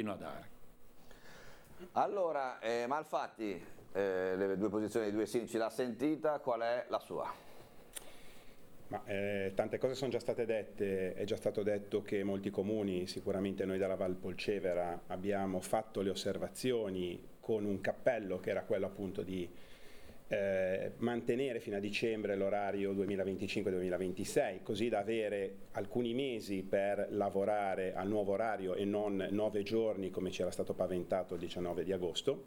continuino a dare. Allora, Malfatti, le due posizioni dei due sindaci l'ha sentita, qual è la sua? Ma, tante cose sono già state dette, è già stato detto che molti comuni, sicuramente noi dalla Val Polcevera, abbiamo fatto le osservazioni con un cappello che era quello appunto di mantenere fino a dicembre l'orario 2025-2026, così da avere alcuni mesi per lavorare al nuovo orario e non 9 giorni come ci era stato paventato il 19 di agosto.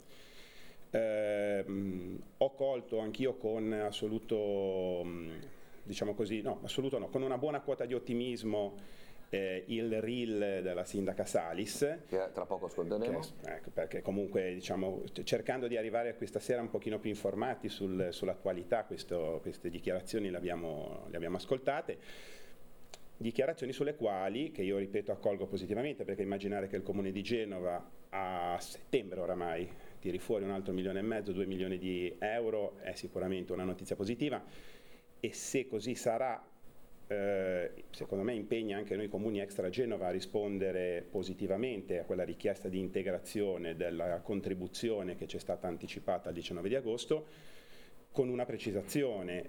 Ho colto anch'io con assoluto, diciamo così, no, assoluto no, con una buona quota di ottimismo il reel della sindaca Salis, che tra poco ascolteremo, ecco, perché comunque diciamo, cercando di arrivare a questa sera un pochino più informati sull'attualità, queste dichiarazioni le abbiamo ascoltate, dichiarazioni sulle quali, che io ripeto accolgo positivamente, perché immaginare che il Comune di Genova a settembre oramai tiri fuori un altro 1,5 milioni, 2 milioni di euro è sicuramente una notizia positiva, e se così sarà, secondo me impegna anche noi comuni extra Genova a rispondere positivamente a quella richiesta di integrazione della contribuzione che ci è stata anticipata il 19 di agosto, con una precisazione.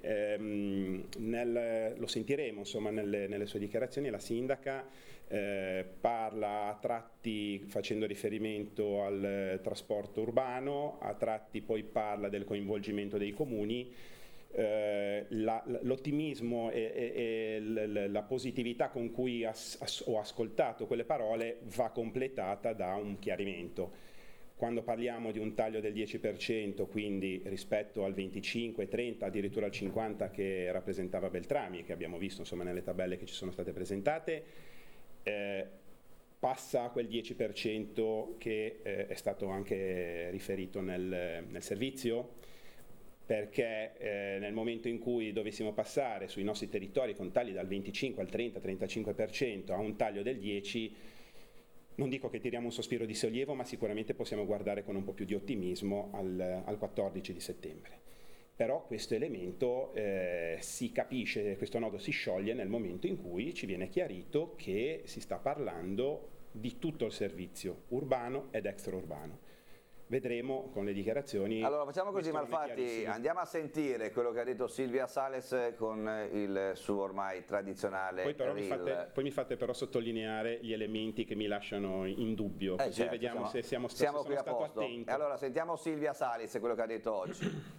Lo sentiremo insomma nelle sue dichiarazioni, la sindaca parla a tratti facendo riferimento al trasporto urbano, a tratti poi parla del coinvolgimento dei comuni. L'ottimismo e la positività con cui ho ascoltato quelle parole va completata da un chiarimento. Quando parliamo di un taglio del 10%, quindi rispetto al 25, 30, addirittura al 50 che rappresentava Beltrami, che abbiamo visto insomma nelle tabelle che ci sono state presentate, passa a quel 10% che è stato anche riferito nel servizio, perché nel momento in cui dovessimo passare sui nostri territori con tagli dal 25 al 30-35% a un taglio del 10%, non dico che tiriamo un sospiro di sollievo, ma sicuramente possiamo guardare con un po' più di ottimismo al 14 di settembre. Però questo elemento si capisce, questo nodo si scioglie nel momento in cui ci viene chiarito che si sta parlando di tutto il servizio urbano ed extraurbano. Vedremo con le dichiarazioni. Allora facciamo così, Malfatti, andiamo a sentire quello che ha detto Silvia Sales con il suo ormai tradizionale poi però reel. mi fate però sottolineare gli elementi che mi lasciano in dubbio, così certo, vediamo se siamo qui a posto. Attenti. Allora sentiamo Silvia Sales, quello che ha detto oggi.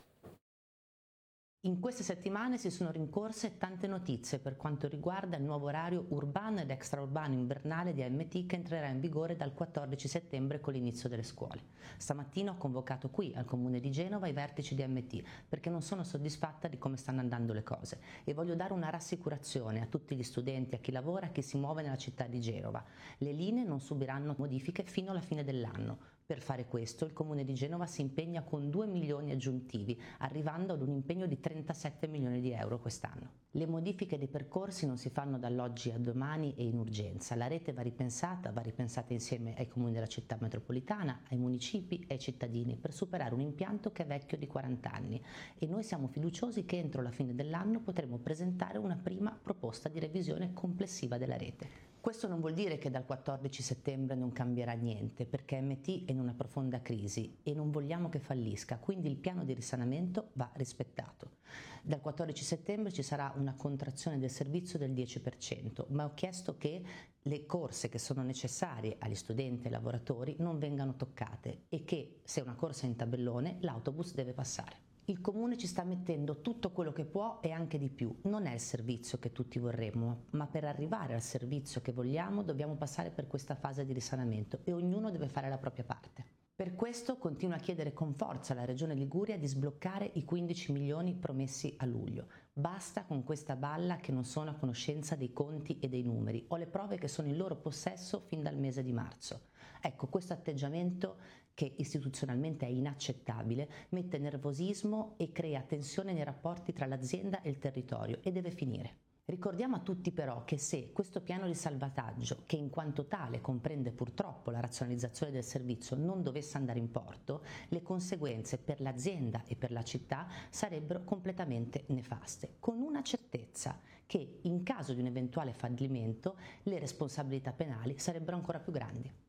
In queste settimane si sono rincorse tante notizie per quanto riguarda il nuovo orario urbano ed extraurbano invernale di AMT che entrerà in vigore dal 14 settembre con l'inizio delle scuole. Stamattina ho convocato qui al Comune di Genova i vertici di AMT perché non sono soddisfatta di come stanno andando le cose e voglio dare una rassicurazione a tutti gli studenti, a chi lavora, a chi si muove nella città di Genova. Le linee non subiranno modifiche fino alla fine dell'anno. Per fare questo il Comune di Genova si impegna con 2 milioni aggiuntivi, arrivando ad un impegno di 37 milioni di euro quest'anno. Le modifiche dei percorsi non si fanno dall'oggi a domani e in urgenza. La rete va ripensata insieme ai comuni della città metropolitana, ai municipi e ai cittadini per superare un impianto che è vecchio di 40 anni e noi siamo fiduciosi che entro la fine dell'anno potremo presentare una prima proposta di revisione complessiva della rete. Questo non vuol dire che dal 14 settembre non cambierà niente, perché MT è in una profonda crisi e non vogliamo che fallisca, quindi il piano di risanamento va rispettato. Dal 14 settembre ci sarà una contrazione del servizio del 10%, ma ho chiesto che le corse che sono necessarie agli studenti e ai lavoratori non vengano toccate e che se una corsa è in tabellone l'autobus deve passare. Il Comune ci sta mettendo tutto quello che può e anche di più. Non è il servizio che tutti vorremmo, ma per arrivare al servizio che vogliamo dobbiamo passare per questa fase di risanamento e ognuno deve fare la propria parte. Per questo continuo a chiedere con forza alla Regione Liguria di sbloccare i 15 milioni promessi a luglio. Basta con questa balla che non sono a conoscenza dei conti e dei numeri. Ho le prove che sono in loro possesso fin dal mese di marzo. Ecco, questo atteggiamento che istituzionalmente è inaccettabile mette nervosismo e crea tensione nei rapporti tra l'azienda e il territorio e deve finire. Ricordiamo a tutti però che se questo piano di salvataggio, che in quanto tale comprende purtroppo la razionalizzazione del servizio, non dovesse andare in porto, le conseguenze per l'azienda e per la città sarebbero completamente nefaste, con una certezza che in caso di un eventuale fallimento le responsabilità penali sarebbero ancora più grandi.